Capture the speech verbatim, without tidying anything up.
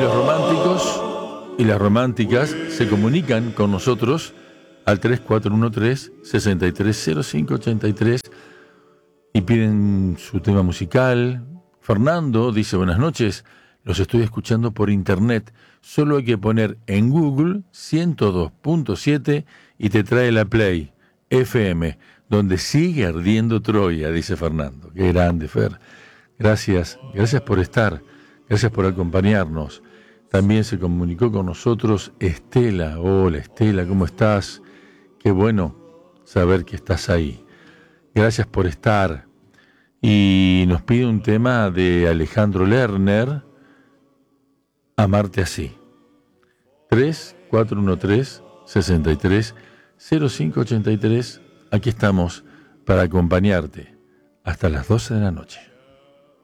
los románticos y las románticas se comunican con nosotros al tres cuatro uno tres, seis tres cero cinco ocho tres y piden su tema musical. Fernando dice: buenas noches, los estoy escuchando por internet. Solo hay que poner en Google ciento dos punto siete y te trae la Play F M, donde sigue ardiendo Troya, dice Fernando. Qué grande, Fer. Gracias, gracias por estar, gracias por acompañarnos. También se comunicó con nosotros Estela. Hola Estela, ¿cómo estás? Qué bueno saber que estás ahí. Gracias por estar. Y nos pide un tema de Alejandro Lerner, Amarte así. tres cuatro uno tres, seis tres cero cinco ocho tres. Aquí estamos para acompañarte hasta las doce de la noche.